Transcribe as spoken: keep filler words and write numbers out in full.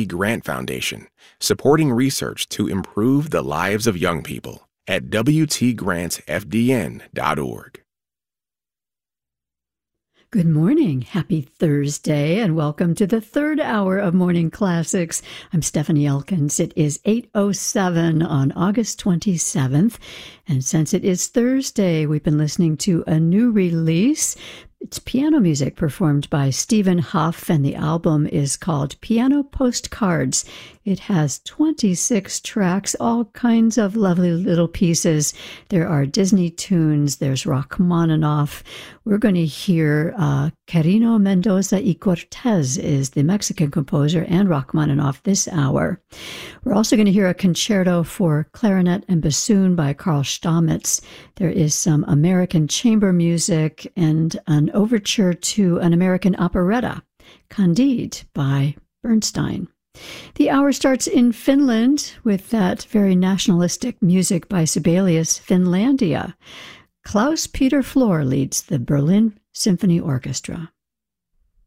T Grant Foundation, supporting research to improve the lives of young people at w t grants f d n dot org. Good morning. Happy Thursday, and welcome to the third hour of Morning Classics. I'm Stephanie Elkins. It is eight oh seven on August twenty-seventh, and since it is Thursday, we've been listening to a new release. It's piano music performed by Stephen Huff, and the album is called Piano Postcards. It has twenty-six tracks, all kinds of lovely little pieces. There are Disney tunes, there's Rachmaninoff. We're going to hear uh, Quirino Mendoza y Cortez is the Mexican composer, and Rachmaninoff this hour. We're also going to hear a concerto for clarinet and bassoon by Karl Stamitz. There is some American chamber music and an overture to an American operetta, Candide by Bernstein. The hour starts in Finland with that very nationalistic music by Sibelius, Finlandia. Klaus Peter Flohr leads the Berlin Symphony Orchestra.